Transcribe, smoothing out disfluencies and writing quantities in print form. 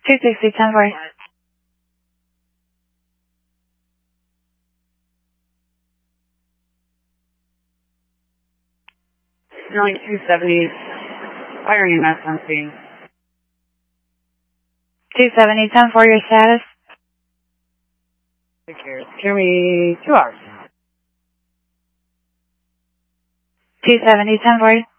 260, 1040. Knowing 270, firing SMC. 270, 1040, your status? Take care. Give me 2 hours. 270, 1040.